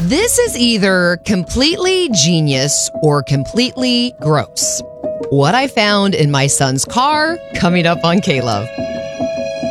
This is either completely genius or completely gross. What I found in my son's car, coming up on K-Love.